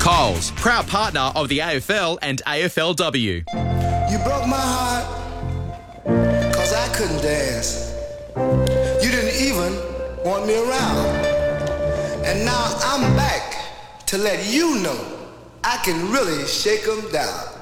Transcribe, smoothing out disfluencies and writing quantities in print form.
Coles, proud partner of the AFL and AFLW. You broke my heart, 'cause I couldn't dance. You didn't even want me around. And now I'm back to let you know I can really shake 'em down.